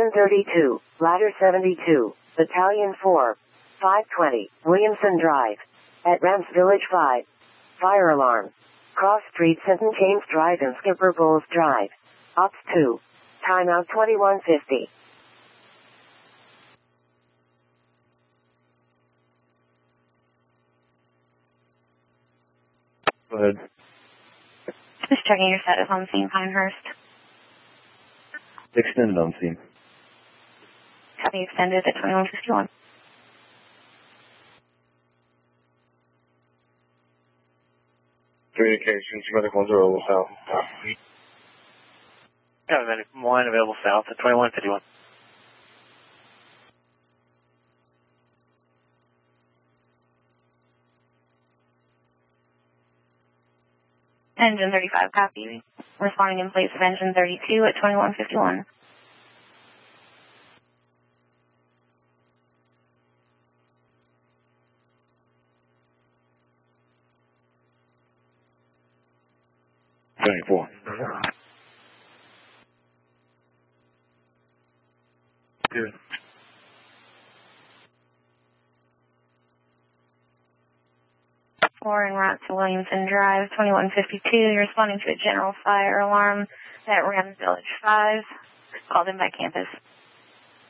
Engine 32, Ladder 72, Battalion 4, 520, Williamson Drive. At Rams Village 5. Fire alarm. Cross Street St. James Drive and Skipper Bowles Drive. Ops 2. Timeout 2150. Go ahead. Just checking your status on scene, Pinehurst. Extended on scene. Copy extended at 2151. Communications, medical available south. Yeah, medical one available south at 2151. Engine 35, copy. Responding in place of engine 32 at 2151. Good. Or en route to Williamson Drive, 2152. You're responding to a general fire alarm at Rams Village 5, called in by campus.